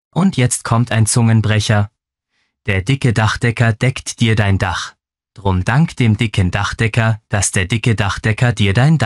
Und jetzt kommt ein Zungenbrecher. Der dicke Dachdecker deckt dir dein Dach. Drum dank dem dicken Dachdecker, dass der dicke Dachdecker dir dein Dach